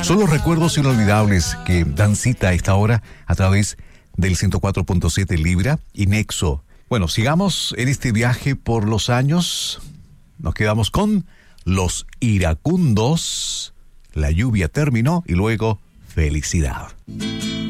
Son los recuerdos inolvidables que dan cita a esta hora a través del 104.7 Libra y Nexo. Bueno, sigamos en este viaje por los años. Nos quedamos con Los Iracundos, La lluvia terminó y luego Felicidad.